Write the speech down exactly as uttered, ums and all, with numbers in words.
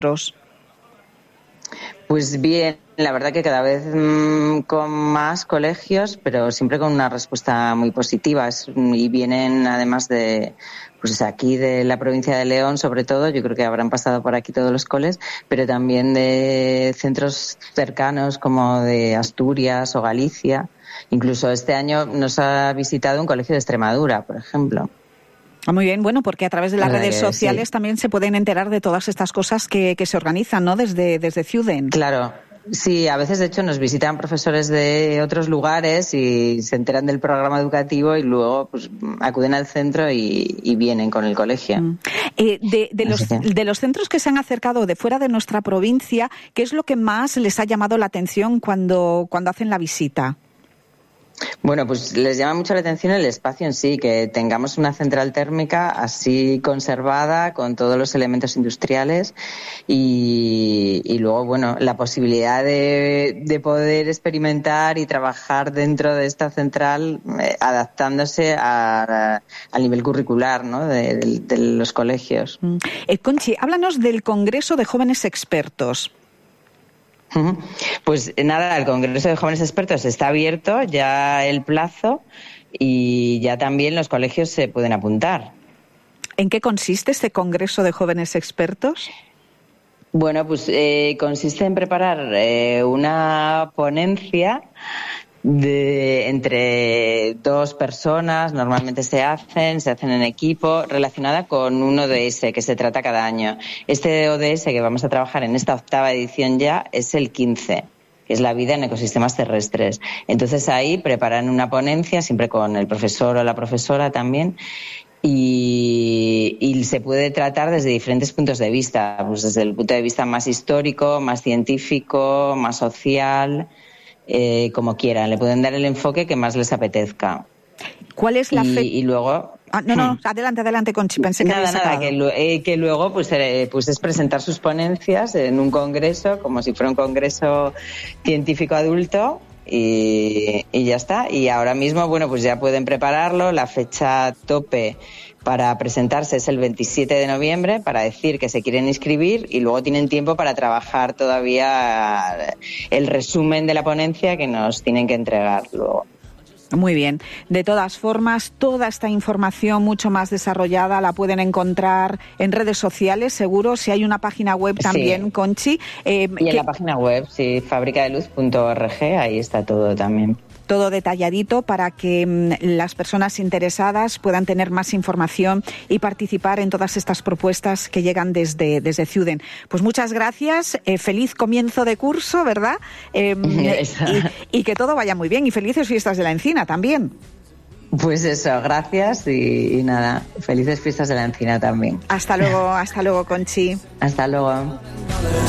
centros? Pues bien, la verdad que cada vez mmm, con más colegios, pero siempre con una respuesta muy positiva. Es, y vienen además de, pues aquí de la provincia de León, sobre todo, yo creo que habrán pasado por aquí todos los coles, pero también de centros cercanos como de Asturias o Galicia. Incluso este año nos ha visitado un colegio de Extremadura, por ejemplo. Muy bien, bueno, porque a través de las redes que, sociales sí. también se pueden enterar de todas estas cosas que, que se organizan, ¿no? Desde, desde Ciuden. Claro. Sí, a veces de hecho nos visitan profesores de otros lugares y se enteran del programa educativo y luego pues acuden al centro y, y vienen con el colegio. Mm. Eh, de, de, los, que... de los centros que se han acercado de fuera de nuestra provincia, ¿qué es lo que más les ha llamado la atención cuando, cuando hacen la visita? Bueno, pues les llama mucho la atención el espacio en sí, que tengamos una central térmica así conservada, con todos los elementos industriales y, y luego, bueno, la posibilidad de, de poder experimentar y trabajar dentro de esta central eh, adaptándose a, a, al nivel curricular, ¿no?, de, de, de los colegios. Eh, Conchi, háblanos del Congreso de Jóvenes Expertos. Pues nada, el Congreso de Jóvenes Expertos está abierto ya el plazo y ya también los colegios se pueden apuntar. ¿En qué consiste este Congreso de Jóvenes Expertos? Bueno, pues eh, consiste en preparar eh, una ponencia de entre dos personas, normalmente se hacen, se hacen en equipo, relacionada con un O D S que se trata cada año. Este O D S que vamos a trabajar en esta octava edición ya es el quince, que es la vida en ecosistemas terrestres. Entonces ahí preparan una ponencia, siempre con el profesor o la profesora también, y, y se puede tratar desde diferentes puntos de vista, pues desde el punto de vista más histórico, más científico, más social. Eh, como quieran, le pueden dar el enfoque que más les apetezca. ¿Cuál es la fe? Y, y luego... Ah, no, no, adelante, adelante, Conchi, pensé que nada, había nada, que, eh, que luego pues, eh, pues es presentar sus ponencias en un congreso, como si fuera un congreso científico adulto, y, y ya está. Y ahora mismo, bueno, pues ya pueden prepararlo. La fecha tope para presentarse es el veintisiete de noviembre, para decir que se quieren inscribir, y luego tienen tiempo para trabajar todavía el resumen de la ponencia que nos tienen que entregar luego. Muy bien. De todas formas, toda esta información mucho más desarrollada la pueden encontrar en redes sociales, seguro. Si hay una página web también, sí. Conchi. Eh, y en que... la página web, sí, fábrica de luz punto org, ahí está todo también. Todo detalladito para que mmm, las personas interesadas puedan tener más información y participar en todas estas propuestas que llegan desde, desde Ciuden. Pues muchas gracias, eh, feliz comienzo de curso, ¿verdad? Eh, y, y que todo vaya muy bien, y felices fiestas de la Encina también. Pues eso, gracias y, y nada, felices fiestas de la Encina también. Hasta luego, hasta luego, Conchi. Hasta luego.